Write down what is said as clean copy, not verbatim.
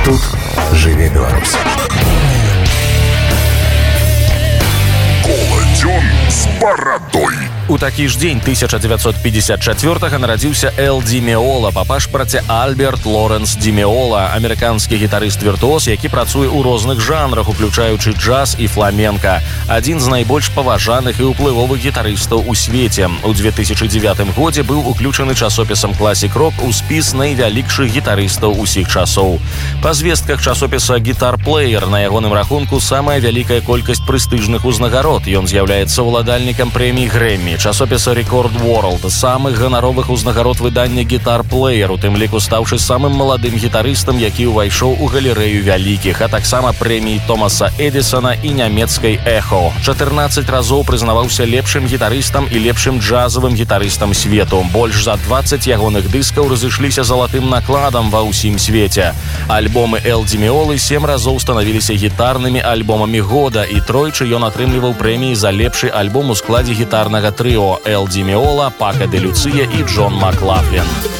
Тут жыве Беларусь. Коладзён з барадой. У такі ж дзень 1954-га нарадзіўся Эл Ді Меола, па пашпарце Альберт Лорэнс Ді Меола, амерыканскі гітарыст-віртуоз, які працуе ў розных жанрах, уключаючы джаз і фламенка. Адзін з найбольш паважаных і ўплывовых гітарыстаў у свеце. У 2009 годзе быў уключаны часопісам Classic Rock у спіс найвялікшых гітарыстаў усіх часоў. Па звестках часопіса Guitar Player на ягоным рахунку самая вялікая колькасць прэстыжных узнагарод. Ён з'яўляецца ўладальнікам прэмій Грэммі, часопіса Record World, самых ганаровых узнагарод выдання Guitar Player, у тым ліку стаўшы самым маладым гітарыстам, які ўвайшоў у галерэю вялікіх, а таксама прэмій Томаса Эдисона і нямецкай Эхо. 14 разоў прызнаваўся лепшым гітарыстам і лепшым джазавым гітарыстам свету. Больш за 20 ягоных дыскаў разышліся залатым накладам ва ўсім свеце. Альбомы Эл Ді Меолы 7 разоў станавіліся гітарнымі альбомамі года, і тройчы ён атрымліваў прэміі за лепшы альбом у складзе гітарнага трыо Эл Ді Меола, Пака де Люцыя і Джон Маклафлін.